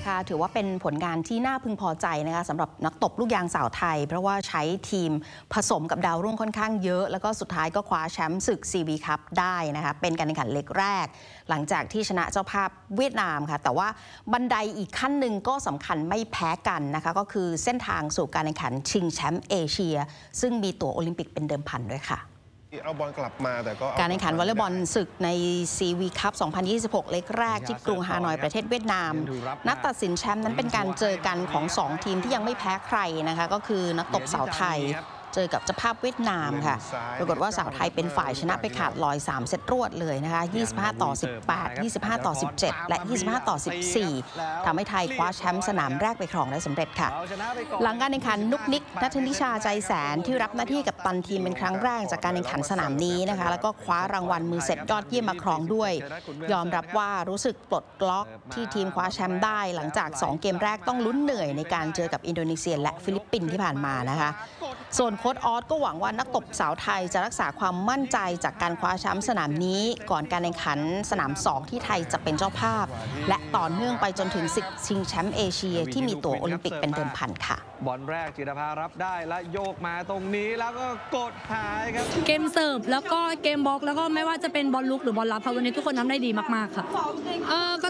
นะคะถือว่าเป็นผลงานที่น่าพึงพอใจนะคะสำหรับนักตบลูกยางสาวไทยเพราะว่าใช้ทีมผสมกับดาวรุ่งค่อนข้างเยอะแล้วก็สุดท้ายก็คว้าแชมป์ศึก CV คัพได้นะคะเป็นการแข่งขันเล็กแรกหลังจากที่ชนะเจ้าภาพเวียดนามค่ะแต่ว่าบันไดอีกขั้นหนึ่งก็สำคัญไม่แพ้กันนะคะก็คือเส้นทางสู่การแข่งขันชิงแชมป์เอเชียซึ่งมีตั๋วโอลิมปิกเป็นเดิมพันด้วยค่ะเอาบอลกลับมาแต่ก็การแข่งขันวอลเลย์บอลศึกใน CV คัพ 2026 เล็กแรกที่กรุงฮานอยประเทศเวียดนามนัดตัดสินแชมป์นั้นเป็นการเจอกันของ2ทีมที่ยังไม่แพ้ใครนะคะก็คือนักตบสาวไทยเจอกับเจ้าภาพเวียดนามค่ะปรากฏว่าสาวไทยเป็นฝ่ายชนะไปขาดลอย3เซตรวดเลยนะคะ25-18 25-17 และ 25-14 ทำให้ไทยคว้าแชมป์สนามแรกไปครองได้สำเร็จค่ะหลังการแข่งขันนุกนิกนัทนิชาใจแสนที่รับหน้าที่กับตันทีมเป็นครั้งแรกจากการแข่งขันสนามนี้นะคะแล้วก็คว้ารางวัลมือเซตยอดเยี่ยมมาครองด้วยยอมรับว่ารู้สึกปลดล็อกที่ทีมคว้าแชมป์ได้หลังจาก2เกมแรกต้องลุ้นเหนื่อยในการเจอกับอินโดนีเซียและฟิลิปปินส์ที่ผ่านมานะคะส่วนโค้ชออสก็หวังว่านักตบสาวไทยจะรักษาความมั่นใจจากการคว้าแชมป์สนามนี้ก่อนการแข่งขันสนาม2ที่ไทยจะเป็นเจ้าภาพและต่อเนื่องไปจนถึงศึกชิงแชมป์เอเชียที่มีตั๋วโอลิมปิกเป็นเดิมพันค่ะบอลแรกจิรภารับได้และโยกมาตรงนี้แล้วก็กดหายครับเกมเสิร์ฟแล้วก็เกมบล็อกแล้วก็ไม่ว่าจะเป็นบอลลุกหรือบอลรับค่ะวันนี้ทุกคนทำได้ดีมากๆค่ะ